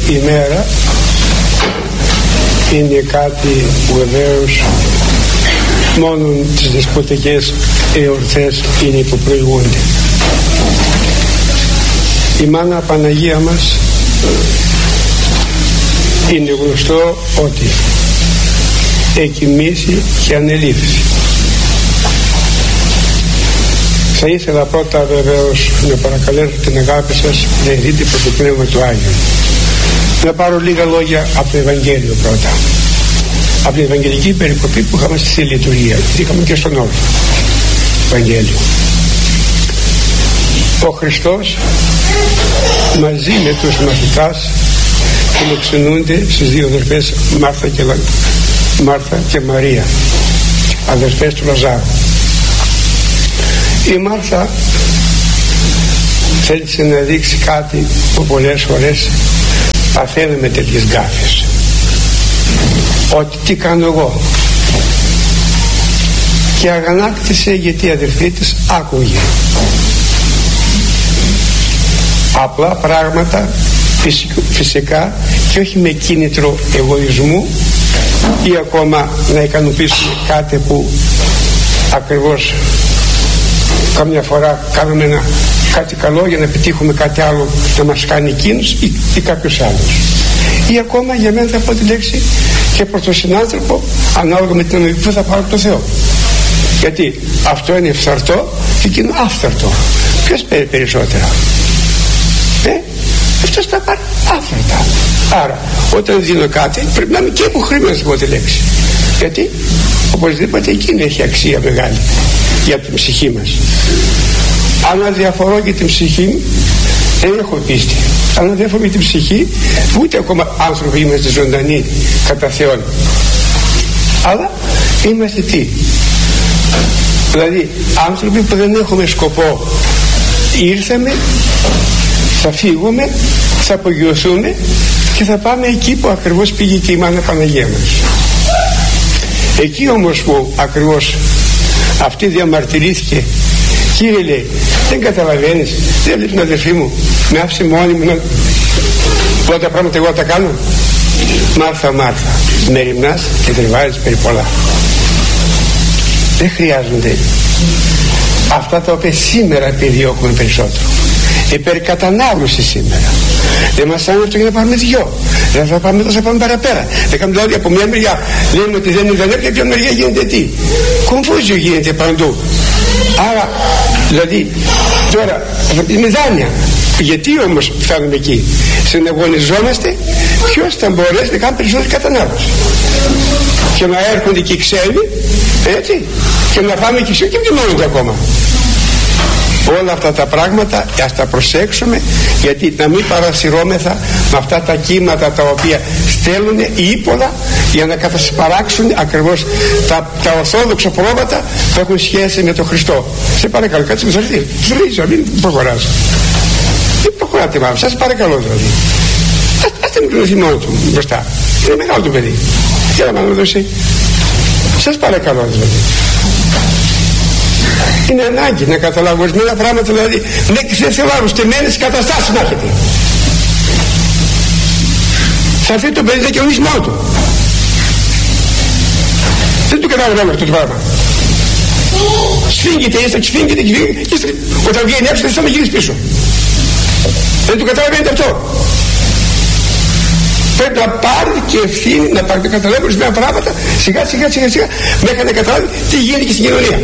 ημέρα είναι κάτι που βεβαίως μόνο τις δεσποτικές εορτές είναι που προηγούνται. Η Μάνα Παναγία μας είναι γνωστό ότι εκοιμήσει και ανελήφθη. Θα ήθελα πρώτα βεβαίως να παρακαλέσω την αγάπη σας να δείτε προς το Πνεύμα του Άγιου. Να πάρω λίγα λόγια από το Ευαγγέλιο πρώτα. Από την Ευαγγελική περικοπή που είχαμε στη λειτουργία. Τη είχαμε και στον όρθο Ευαγγέλιο. Ο Χριστός μαζί με τους μαθητάς φιλοξενούνται στις δύο αδερφές Μάρθα και Μαρία, αδερφές του Λαζάρου. Η Μάρθα θέλησε να δείξει κάτι που πολλές φορές παθαίνουμε με τέτοιες γκάφες, ότι τι κάνω εγώ, και αγανάκτησε γιατί η αδερφή της άκουγε απλά πράγματα φυσικά και όχι με κίνητρο εγωισμού ή ακόμα να ικανοποιήσουμε κάτι που ακριβώς καμιά φορά κάνουμε κάτι καλό για να πετύχουμε κάτι άλλο να μας κάνει εκείνος ή κάποιος άλλος, ή ακόμα για μένα θα πω τη λέξη και προς τον συνάνθρωπο ανάλογα με την αναλογική που θα πάρω από το Θεό, γιατί αυτό είναι φθαρτό και εκείνο άφθαρτο. Ποιος παίρνει περισσότερα? Αυτός θα πάρει άφθαρτα. Άρα όταν δίνω κάτι πρέπει να είμαι και υποχρεωμένος να πω τη λέξη, γιατί οπωσδήποτε εκείνη έχει αξία μεγάλη για την ψυχή μας. Αν αδιαφορώ για την ψυχή δεν έχω πίστη. Αν αδιαφορώ για την ψυχή ούτε ακόμα άνθρωποι είμαστε ζωντανοί κατά Θεόν, αλλά είμαστε τι? Δηλαδή άνθρωποι που δεν έχουμε σκοπό. Ήρθαμε, θα φύγουμε, θα απογειωθούμε και θα πάμε εκεί που ακριβώς πήγε και η Μάνα Παναγία μας. Εκεί όμως που ακριβώς αυτή διαμαρτυρήθηκε, Κύριε, λέει, δεν καταλαβαίνεις, δεν βλέπεις την αδερφή μου, με άφησε μόνη μου να πω τα πράγματα εγώ τα κάνω? Μάρθα, Μάρθα, με ρημνάς και τριβάζεις περί πολλά. Δεν χρειάζονται αυτά τα οποία σήμερα επιδιώκουμε περισσότερο. Υπερκατανάλωση σήμερα. Δεν μας κάνει αυτό για να πάρουμε δυο. Δεν θα πάμε εδώ, θα πάμε παραπέρα. Δεν κάνουμε δηλαδή από μια μεριά λέμε ότι δεν είναι δανείο και από μια μεριά γίνεται τι? Κομφούζιο γίνεται παντού. Άρα δηλαδή τώρα θα πει με δάνεια. Γιατί όμως φτάνουμε εκεί? Συναγωνιζόμαστε ποιος θα μπορέσει να κάνει περισσότερη κατανάλωση και να έρχονται και οι ξένοι, έτσι, και να πάμε και ξένοι και μειώνονται ακόμα. Όλα αυτά τα πράγματα ας τα προσέξουμε, γιατί να μην παρασυρώμεθα με αυτά τα κύματα τα οποία στέλνουν ύπολα για να κατασπαράξουν ακριβώς τα ορθόδοξα πρόβατα που έχουν σχέση με τον Χριστό. Σε παρακαλώ, κάτσε με σωθείς, μην προχωράς. Μην προχωράτε μάλλον, σας παρακαλώ δηλαδή. Ας δεν μιλήσει μόνο του μπροστά. Είναι μεγάλο το παιδί. Έλα μάλλον δώσει. Σας παρακαλώ δηλαδή. Είναι ανάγκη να καταλάβουμε ορισμένα πράγματα, δηλαδή ναι και σε θέλω άλλους τεμένες καταστάσεις να έχετε. Θα έρθει το παιδί να κοινωνήσει μόνο του. Δεν του καταλαβαίνω αυτό το πράγμα. Σφίγγεται, σφίγγεται και όταν βγαίνει έξω δεν θα με γυρίσει πίσω. Δεν του καταλαβαίνετε αυτό. Πρέπει να πάρει και ευθύνη να καταλάβει ορισμένα πράγματα σιγά σιγά μέχρι να καταλάβει τι γίνεται και στην κοινωνία.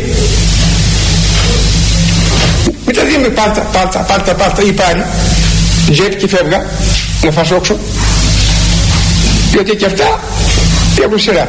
Μην τα δίνουμε πάρτα ή πάρει τζέπ και φεύγα να φασόξω, γιατί και αυτά έχουν σειρά.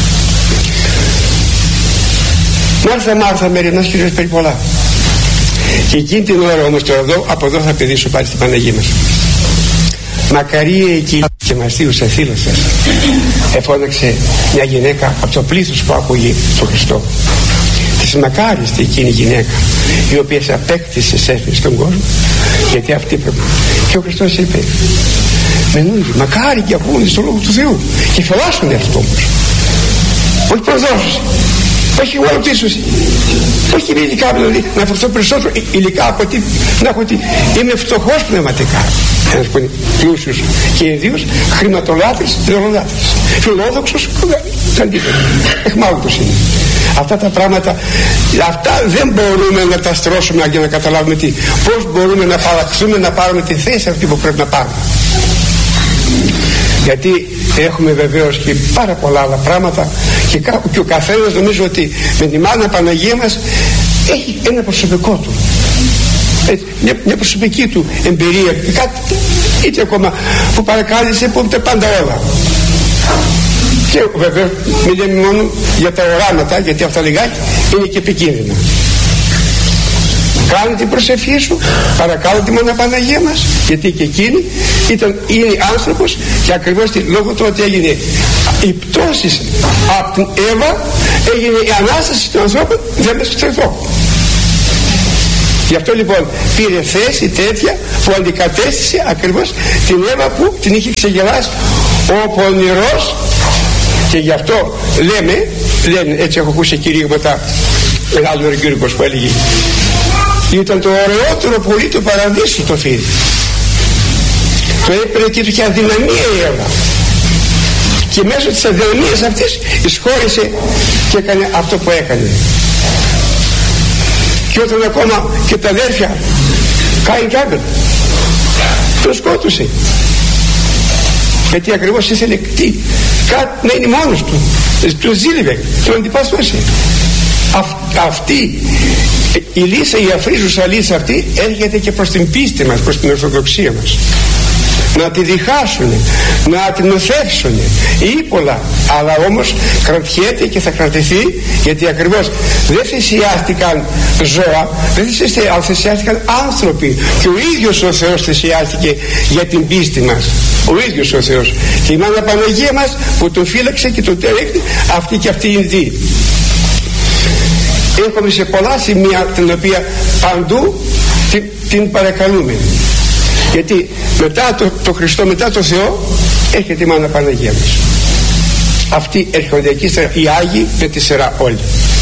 Μάρθα με ρημνάς και περί πολλά. Και εκείνη την ώρα όμως τώρα εδώ, από εδώ θα παιδίσω πάλι στην Παναγία μας. Μακαρία εκεί και μαστίουσα φίλος σας, εφώναξε μια γυναίκα από το πλήθος που άκουγε τον Χριστό. Της μακάριστη εκείνη η γυναίκα η οποία σε απέκτησε σέφη στον κόσμο, γιατί αυτή πρέπει. Και ο Χριστός είπε μενούγι, μακάρι και ακούνε στο λόγο του Θεού και φελάσσονται αυτό όμως, όχι προδόσεις, όχι γουαλοπτήσωση, όχι υλικά, δηλαδή να φερθώ περισσότερο υλικά από ότι να έχω ότι είμαι φτωχός πνευματικά. ένας που είναι πλούσιος και ιδίως χρηματολάτρης, δωρολάτρης, φιλόδοξος, αντίθετο, εχμάλωτος είναι. Αυτά τα πράγματα, αυτά δεν μπορούμε να τα στρώσουμε για να καταλάβουμε πώς μπορούμε να παραχθούμε να πάρουμε τη θέση αυτή που πρέπει να πάρουμε. Γιατί έχουμε βεβαίως και πάρα πολλά άλλα πράγματα και ο καθένας νομίζω ότι με τη Μάνα Παναγία μας έχει ένα προσωπικό του, μια προσωπική του εμπειρία, κάτι, είτε ακόμα που παρακάλεσε, που είτε πάντα όλα. Και βέβαια μην λέμε μόνο για τα οράματα, γιατί αυτά λιγάκι είναι και επικίνδυνα. Κάνε την προσευχή σου, παρακάλω τη Μάνα Παναγία μας, γιατί και εκείνη είναι άνθρωπος και ακριβώς λόγω του ότι έγινε η πτώση από την Εύα, έγινε η Ανάσταση των ανθρώπων, δεν με στρεφώ. Γι' αυτό λοιπόν πήρε θέση τέτοια που αντικατέστησε ακριβώς την Εύα που την είχε ξεγελάσει ο πονηρός. Και γι' αυτό λένε, έτσι έχω ακούσει κηρύγματα, μεγάλο Κήρυκος που έλεγε, ήταν το ωραιότερο πολύ του παραδείσου το φίδι. Το έπαιρνε και του είχε αδυναμία η Εύα. Και μέσω της αδυναμίας αυτής εισχώρησε και έκανε αυτό που έκανε. Και όταν ακόμα και τα αδέρφια Κάιν και Άμπελ τον σκότωσε, γιατί ακριβώς ήθελε κάτι να είναι μόνος του, τον ζήλευε, τον αντιπαστούσε. Αυτή η λύσα, η αφρίζουσα λύσα αυτή έρχεται και προς την πίστη μας, προς την Ορθοδοξία μας, να τη διχάσουν, να την οθεύσουν ή πολλά, αλλά όμως κρατιέται και θα κρατηθεί, γιατί ακριβώς δεν θυσιάστηκαν ζώα, αλλά θυσιάστηκαν άνθρωποι, και ο ίδιος ο Θεός θυσιάστηκε για την πίστη μας, ο ίδιος ο Θεός, και η Μάνα Παναγία μας που τον φύλαξε και τον τέρεχτη, αυτή και αυτή είναι δι. Έχουμε σε πολλά σημεία την οποία παντού την παρακαλούμε, γιατί μετά το Χριστό, μετά το Θεό έρχεται η Μάνα Παναγία μας. Αυτοί έρχονται εκεί οι Άγιοι με τη σειρά όλοι.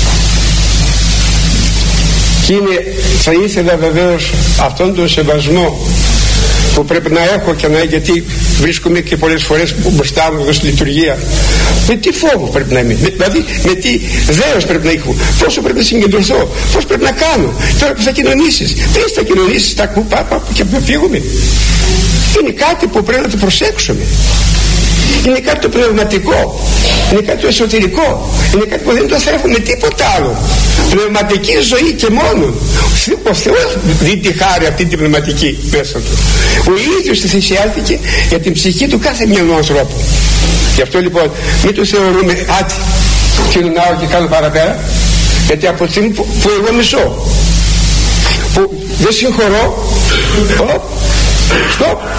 Και θα ήθελα βεβαίως αυτόν τον σεβασμό που πρέπει να έχω και να, γιατί βρίσκομαι και πολλές φορές μπροστά μου εδώ στη λειτουργία, με τι φόβο πρέπει να είμαι, δηλαδή με τι δέος πρέπει να έχω, πόσο πρέπει να συγκεντρωθώ, πώς πρέπει να κάνω τώρα που θα κοινωνήσεις, δεν θα κοινωνήσεις, θα ακούμε και θα φύγουμε. Είναι κάτι που πρέπει να το προσέξουμε, είναι κάτι το πνευματικό, είναι κάτι το εσωτερικό, είναι κάτι που δεν το θρέφουμε με τίποτα άλλο. Πνευματική ζωή και μόνο. Ο Θεός δίνει τη χάρη αυτή την πνευματική μέσα του. Ο ίδιος τη θυσιάστηκε για την ψυχή του κάθε μιανού ανθρώπου. Γι' αυτό λοιπόν μην το θεωρούμε άτι κοινωνάω και κάνω παραπέρα, γιατί από τη στιγμή που εγώ μισώ, που δεν συγχωρώ, στοπ,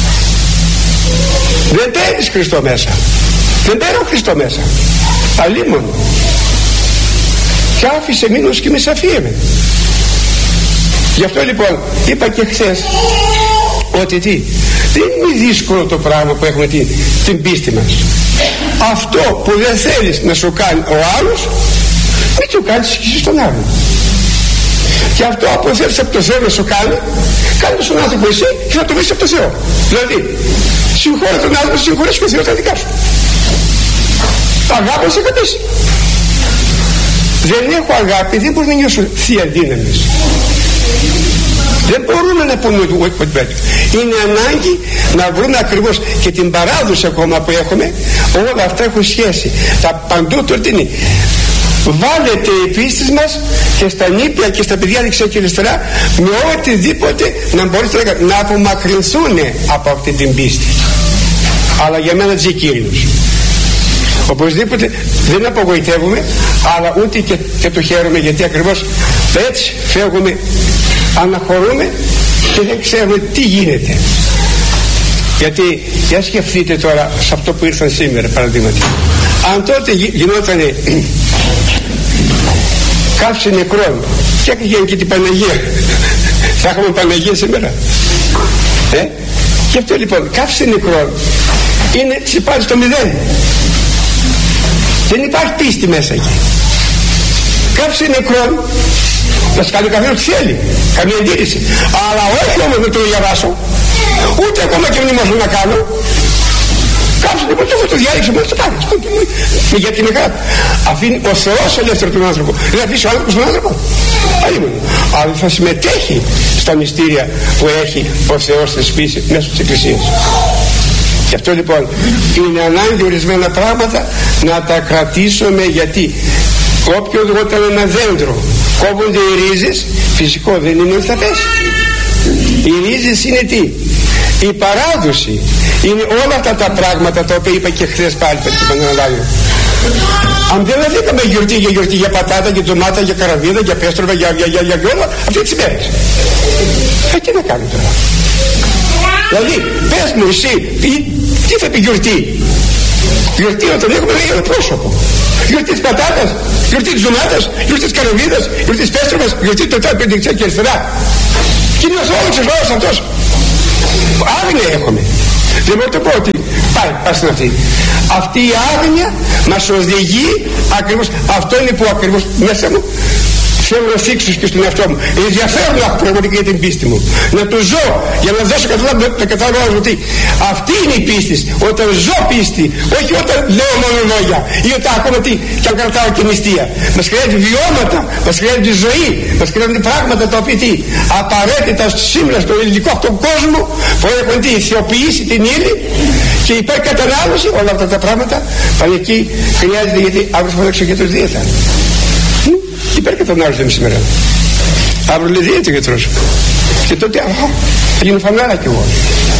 δεν παίρνεις Χριστό μέσα, δεν παίρνω Χριστό μέσα, αλίμον. Και άφησε μήνους και με σαφίευε. Γι' αυτό λοιπόν είπα και χθες ότι δεν είναι δύσκολο το πράγμα που έχουμε την πίστη μας. Αυτό που δεν θέλεις να σου κάνει ο άλλος, μην το κάνεις και εσύ στον άλλον. Και αυτό που θέλεις από το Θεό να σου κάνει, κάνε το στον άνθρωπο εσύ και θα το βρεις από το Θεό. Δηλαδή συγχώρε τον άνθρωπο, συγχωρείς και ο Θεός τα δικά σου. Αγάπη να σε κατήσει. Δεν έχω αγάπη, δεν μπορεί να νιώσω θεία δύναμης. Δεν μπορούμε να πούμε ότι είναι ανάγκη να βρούμε ακριβώς και την παράδοση ακόμα που έχουμε. Όλα αυτά έχουν σχέση. Τα παντού τώρα τι είναι. Βάλετε η πίστη μας και στα νήπια και στα παιδιά δεξιά και αριστερά, με οτιδήποτε να μπορείτε να απομακρυνθούν από αυτή την πίστη. Αλλά για μένα ζει Κύριος. Οπωσδήποτε δεν απογοητεύουμε, αλλά ούτε και το χαίρομαι, γιατί ακριβώς έτσι φεύγουμε, αναχωρούμε και δεν ξέρουμε τι γίνεται. Γιατί για σκεφτείτε τώρα σε αυτό που ήρθαν σήμερα, παραδείγματι, αν τότε γινότανε καύση νεκρών και έκανε και την Παναγία, θα έχουμε Παναγία σήμερα? Και αυτό λοιπόν, καύση νεκρών είναι τσιπάρει στο μηδέν. Δεν υπάρχει πίστη μέσα εκεί. Καύση νεκρών να σκάνει καθένα τι θέλει, καμία αντίρρηση, αλλά όχι όμως να το διαβάσω. Ούτε ακόμα και μνημόσυνο να κάνω. Κάποιος λοιπόν το διάλεξε, μπορεί να το κάνει. Γιατί είναι καλά. Αφήνει ο Θεός ελεύθερο τον άνθρωπο. Δεν αφήσει ο άνθρωπος τον άνθρωπο. Αλλά θα συμμετέχει στα μυστήρια που έχει ο Θεός θεσπίσει μέσω της Εκκλησίας. Γι' αυτό λοιπόν είναι ανάγκη ορισμένα πράγματα να τα κρατήσουμε, γιατί όταν ένα δέντρο κόβονται οι ρίζες, φυσικό δεν είναι ότι θα πέσει. Οι ρίζες είναι τι? Η παράδοση. Είναι όλα αυτά τα πράγματα τα οποία είπα και χθες πάλι το επαναλάβω. Αν δεν δίκαμε γιορτή για πατάτα, για ντομάτα, για καραβίδα, για πέστροβα, για όλα αυτές τις μέρες. Τι να κάνει τώρα? Δηλαδή πες μου εσύ τι θα πει γιορτή? Γιορτή όταν έχουμε ένα πρόσωπο. Γιορτή της πατάτας, γιορτή της ντομάτας, γιορτή της καραβίδας, γιορτή της πέστροβας, γιορτή του τάπου δεξιά και αριστερά. Και είναι ο λόγος αυτός. Άγνοια έχουμε. Δεν μπορώ να το πω ότι πάει στην αυτή. Αυτή η άγνοια μας οδηγεί ακριβώς. Αυτό είναι που ακριβώς μέσα μου θέλω να θίξω και στον εαυτό μου. Ενδιαφέρον να έχω πραγματικά για την πίστη μου. Να το ζω για να δώσω να καταλάβω ότι αυτή είναι η πίστη. Όταν ζω πίστη, όχι όταν λέω μόνο λόγια ή όταν ακόμα και αν κρατάω και νηστεία. Μας χρειάζεται βιώματα, μας χρειάζεται ζωή, μας χρειάζονται πράγματα τα οποία απαραίτητα σήμερα στον ελληνικό αυτόν κόσμο που έχουν θεοποιήσει την ύλη και υπάρχει κατανάλωση. Όλα αυτά τα πράγματα πάνε εκεί χρειάζεται, γιατί αύριο θα φτιάξω γιατρός δίαιτα. Υπάρχει κατανάλωση σήμερα. Αύριο λέει δίαιτα γιατρός. Και τότε γίνει φανάρα κι εγώ.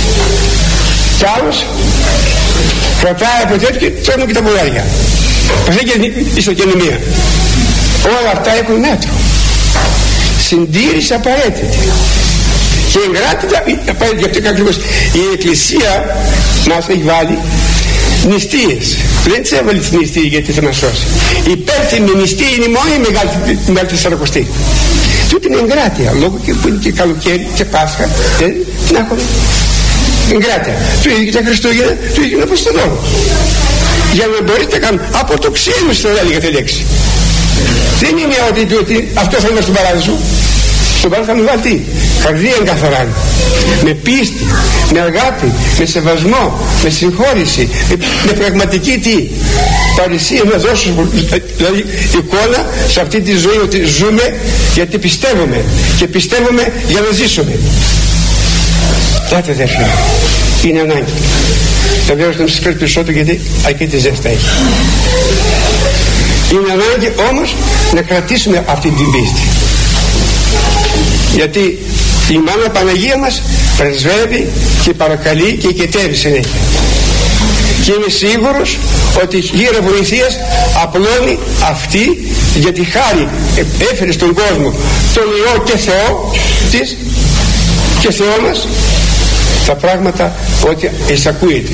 Κι άλλος κρατάει από τέτοιο και τρώμε και τα πουλάρια. Αυτή και η ιστοκαινημία. Όλα αυτά έχουν μέτρο. Συντήρηση απαραίτητη. Και εγκράτητα απαραίτητη. Γι' αυτό ακριβώς η Εκκλησία μας έχει βάλει νηστείες. Δεν τις έβαλε τις νηστείες γιατί θα μας σώσει. Η υπεύθυνη νηστεία είναι η μόνη μεγάλη Τεσσαρακοστή. Τούτη είναι εγκράτεια. Λόγω και που είναι και καλοκαίρι και Πάσχα. Να έχουμε εγκράτεια. Του ίδιου και τα Χριστούγεννα, του ίδιου όπως τον νόμο. Για να μπορείτε να κάνουμε αποτοξίνωση, θα έλεγα τη λέξη. Δεν είναι ότι αυτό θα είναι στον παράδεισο. Στον παράδεισο θα μου βάλει τι? Καρδία εγκαθαράνει. Με πίστη, με αγάπη, με σεβασμό, με συγχώρηση, με πραγματική τι? Παρησία να δώσω δηλαδή εικόνα σε αυτή τη ζωή ότι ζούμε γιατί πιστεύουμε και πιστεύουμε για να ζήσουμε. Δάτε αδέρφια, είναι ανάγκη. Βεβαίως να μην σας φέρει περισσότερο γιατί αρκετή ζέστα έχει. Είναι ανάγκη όμως να κρατήσουμε αυτή την πίστη. Γιατί η Μάνα Παναγία μας πρεσβεύει και παρακαλεί και οικετεύει συνέχεια. Και είμαι σίγουρος ότι η γύρα βοηθείας απλώνει αυτή, γιατί χάρη έφερε στον κόσμο τον Υιό και Θεό της και Θεό μας τα πράγματα ότι εισακούεται.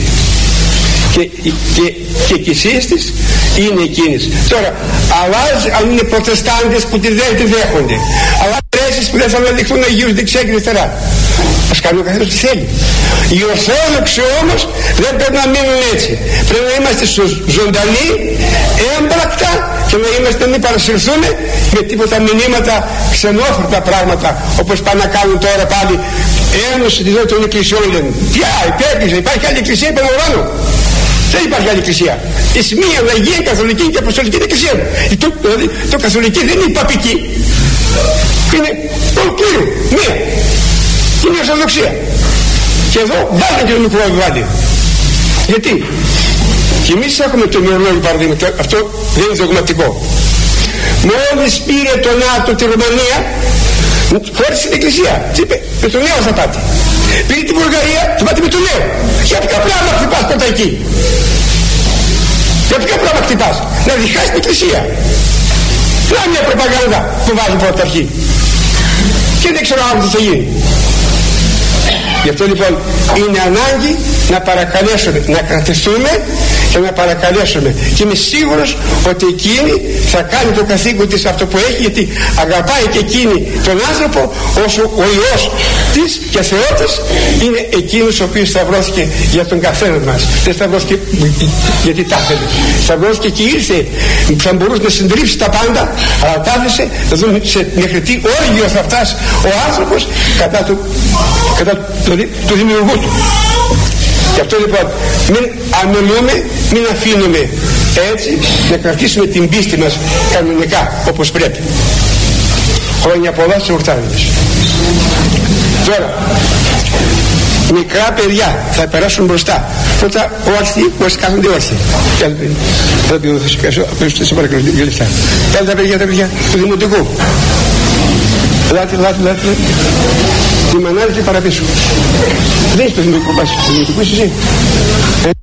Και εκκλησίες της είναι εκείνες. Τώρα αλλάζει αν είναι προτεστάντες που δεν τη δέχονται, αλλά πρέσεις που δεν θα αναδειχθούν Αγίους δεξιά και αριστερά. Ας κάνει ο καθένας τι θέλει. Οι Ορθόδοξοι όμως δεν πρέπει να μείνουν έτσι. Πρέπει να είμαστε ζωντανοί, έμπρακτα και να είμαστε, να μην παρασυρθούμε με τίποτα μηνύματα, ξενόφερτα πράγματα όπως πάνε να κάνουν τώρα πάλι ένωση των εκκλησιών. Λένε πια υπέκλεισε, υπάρχει άλλη εκκλησία επαναλαμβάνω. Δεν υπάρχει άλλη εκκλησία. Εις μία Αγία Καθολική και Αποστολική εκκλησία. Δηλαδή το καθολική δεν είναι η παπική. Είναι το κύριο. Μία. Είναι η Ορθοδοξία. Και εδώ βάλτε και το μικρό βιβάδιο. Γιατί? Και εμείς έχουμε το μυαλόγιο παραδείγμα. Αυτό δεν είναι δογματικό. Μόλις πήρε το ΝΑΤΟ τη Ρουμανία, χωρίς την εκκλησία. Τι είπε? Με το νέο θα πάτε. Πήρε την Βουλγαρία, θα πάτε με το νέο. Για ποιο πράγμα χτυπάς πρώτα εκεί? Για ποιο πράγμα χτυπάς? Να διχάσεις την εκκλησία. Να μια προπαγάνδα που βάζει πρώτα αρχή. Και δεν ξέρω αν τι θα γίνει. Γι' αυτό λοιπόν είναι ανάγκη να παρακαλέσουμε, να κρατηθούμε και να παρακαλέσουμε, και είμαι σίγουρος ότι εκείνη θα κάνει το καθήκον της αυτό που έχει, γιατί αγαπάει και εκείνη τον άνθρωπο όσο ο Υιός της και Θεό της είναι εκείνος ο οποίος σταυρώθηκε για τον καθένα μας. Δεν σταυρώθηκε γιατί τα ήθελε, σταυρώθηκε και ήρθε, θα μπορούσε να συντρίψει τα πάντα, αλλά τα άφησε να δούμε μέχρι τι όργιο θα φτάσει ο άνθρωπος κατά του δημιουργού του. Γι' αυτό λοιπόν μην αμελούμε, μην αφήνουμε, έτσι να κρατήσουμε την πίστη μας κανονικά όπως πρέπει. Χρόνια πολλά στους εορτάζοντες. Τώρα μικρά παιδιά θα περάσουν μπροστά. Πρώτα όρθιοι, όσοι κάθονται όρθιοι. Θα πει θα σε παρακαλώ δύο λεπτά. Πάνε τα παιδιά του δημοτικού. Λάτε. Η μανάδε και παραπίσω. Δεν είσαι το δημοτικό πάση, το δημοτικό είσαι εσύ.